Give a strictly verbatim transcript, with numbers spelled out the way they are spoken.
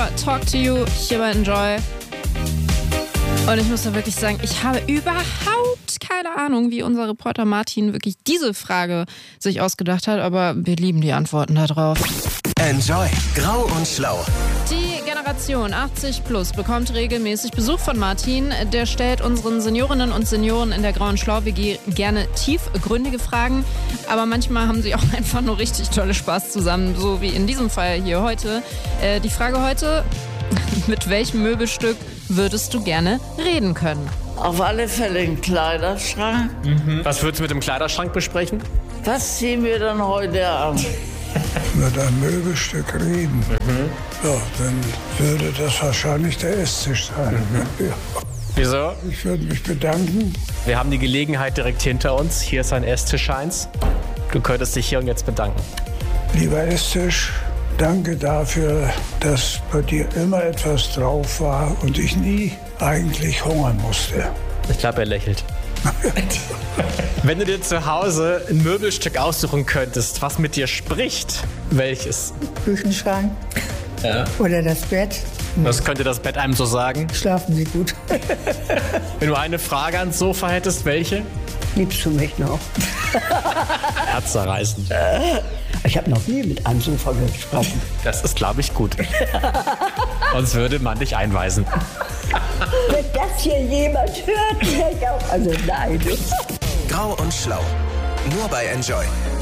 für Talk to You hier bei Enjoy. Und ich muss da wirklich sagen, ich habe überhaupt keine Ahnung, wie unser Reporter Martin wirklich diese Frage sich ausgedacht hat, aber wir lieben die Antworten da drauf. Enjoy. Grau und Schlau. Die Generation achtzig plus bekommt regelmäßig Besuch von Martin. Der stellt unseren Seniorinnen und Senioren in der Grau und Schlau W G gerne tiefgründige Fragen. Aber manchmal haben sie auch einfach nur richtig tolle Spaß zusammen, so wie in diesem Fall hier heute. Äh, die Frage heute, mit welchem Möbelstück würdest du gerne reden können? Auf alle Fälle einen Kleiderschrank. Mhm. Was würdest du mit dem Kleiderschrank besprechen? Was ziehen wir dann heute an? Mit einem Möbelstück reden. Mhm. Ja, dann würde das wahrscheinlich der Esstisch sein. Mhm. Ja. Wieso? Ich würde mich bedanken. Wir haben die Gelegenheit direkt hinter uns. Hier ist ein Esstisch eins. Du könntest dich hier und jetzt bedanken. Lieber Esstisch, danke dafür, dass bei dir immer etwas drauf war und ich nie eigentlich hungern musste. Ich glaube, er lächelt. Wenn du dir zu Hause ein Möbelstück aussuchen könntest, was mit dir spricht, welches? Küchenschrank. Ja. Oder das Bett. Was könnte das Bett einem so sagen? Schlafen Sie gut. Wenn du eine Frage ans Sofa hättest, welche? Liebst du mich noch? Herzzerreißend. Ich habe noch nie mit einem Sofa gesprochen. Das ist, glaube ich, gut. Sonst würde man dich einweisen. Wenn das hier jemand hört, wäre ich auch. Also nein. Grau und Schlau. Nur bei Enjoy.